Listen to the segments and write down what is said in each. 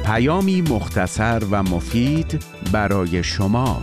پیامی مختصر و مفید برای شما.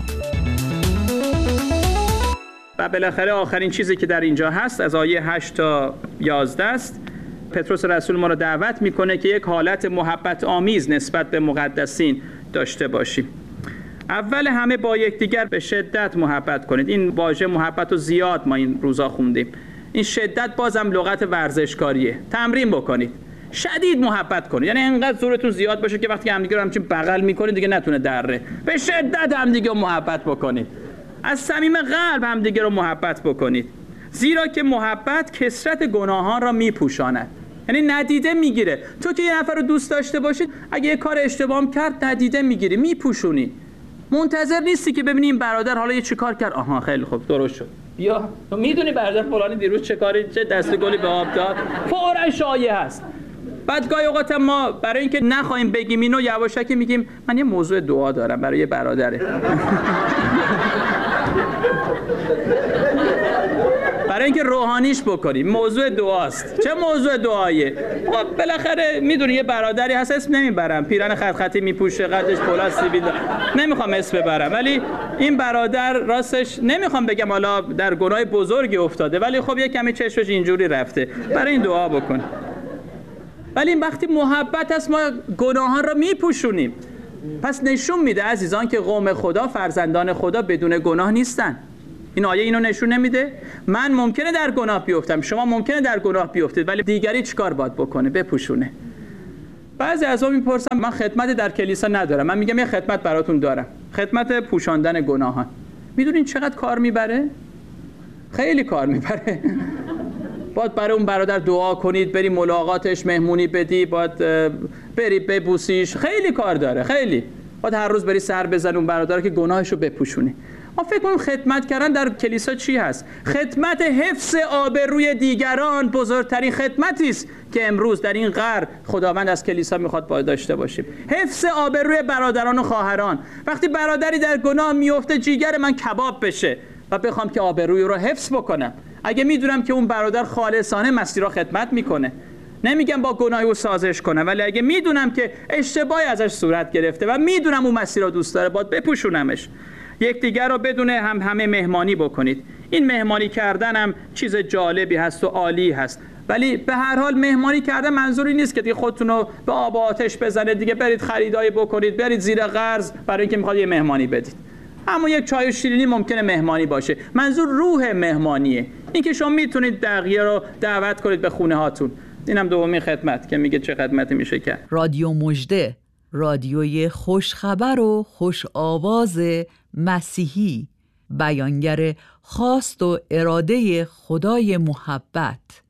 و بالاخره آخرین چیزی که در اینجا هست از آیه 8 تا 11 است. پتروس رسول ما را دعوت میکنه که یک حالت محبت آمیز نسبت به مقدسین داشته باشیم. اول همه با یکدیگر به شدت محبت کنید. این واژه محبت رو زیاد ما این روزا خوندیم. این شدت بازم لغت ورزشکاریه. تمرین بکنید. شدید محبت کنید. یعنی انقدر زورتون زیاد باشه که وقتی همدیگه رو همچین بغل میکنید دیگه نتونه دره. به شدت همدیگه رو محبت بکنید. از صمیم قلب همدیگه رو محبت بکنید. زیرا که محبت کثرت گناهان را میپوشاند. یعنی ندیده میگیره. تو که یه نفر رو دوست داشته باشید، اگه یه کار اشتباه کرد ندیده میگیری، میپوشونی. منتظر نیستی که ببینی این برادر حالا یه چیکار کرد. آها خیلی خوب درست شد. بیا تو میدونی برادر فلانی دیروز چه کاری، چه دست گلی به آب داد. فوراً شایعه هست. بعد گاهی اوقات ما برای اینکه نخوایم بگیم اینو یواشکی میگیم من یه موضوع دعا دارم برای یه برادره. برای اینکه روحانیش بکنیم. موضوع دعاست. چه موضوع دعاییه؟ خب بالاخره میدونی یه برادری هست، اسم نمیبرم، پیرن خط خطی میپوشه، قدش پلاس سیبیل، نمیخوام اسم ببرم، ولی این برادر راستش نمیخوام بگم حالا در گناه بزرگی افتاده، ولی خب یه کمی چشمش اینجوری رفته، برای این دعا بکن. ولی وقتی محبت هست ما گناهان را میپوشونیم. پس نشون میده عزیزان که قوم خدا، فرزندان خدا بدون گناه نیستن. این آیه اینو نشون نمیده؟ من ممکنه در گناه بیفتم، شما ممکنه در گناه بیفتید، ولی دیگری چیکار باید بکنه؟ بپوشونه. بعضی از ما میپرسن من خدمت در کلیسا ندارم. من میگم یه خدمت براتون دارم. خدمت پوشاندن گناهان. میدونین چقدر کار میبره؟ خیلی کار میبره. باید برای اون برادر دعا کنید، بری ملاقاتش، مهمونی بدی، باید بری ببوسیش، خیلی کار داره، خیلی. باید هر روز بری سر بزن اون برادر که گناهشو بپوشونی. ما فکر کنیم خدمت کردن در کلیسا چی هست؟ خدمت حفظ آبروی دیگران بزرگترین خدمتی است که امروز در این قرن خداوند از کلیسا میخواد داشته باشیم. حفظ آبروی برادران و خواهران. وقتی برادری در گناه میفته جیگر من کباب بشه و بخوام که آبروی رو حفظ بکنم. اگه میدونم که اون برادر خالصانه مسیر رو خدمت میکنه، نمیگم با گناهی رو سازش کنم، ولی اگه میدونم که اشتباهی ازش صورت گرفته و میدونم اون مسیر رو دوست داره، باید بپوشونمش. یکدیگر رو بدون همه مهمانی بکنید. این مهمانی کردن هم چیز جالبی هست و عالی هست، ولی به هر حال مهمانی کردن منظوری نیست که دیگه خودتون رو به آب و آتش بزنه، دیگه برید خریدایی بکنید، برید زیر قرض برای اینکه میخواد یه مهمانی بدید. اما یک چای و شیرینی ممکنه مهمانی باشه. منظور روح مهمانیه. این که شما میتونید بقیه رو دعوت کنید به خونه هاتون. اینم دومین خدمت که میگه چه خدمتی میشه کرد. رادیو مژده، رادیوی خوشخبر و خوش آواز مسیحی، بیانگر خواست و اراده خدای محبت.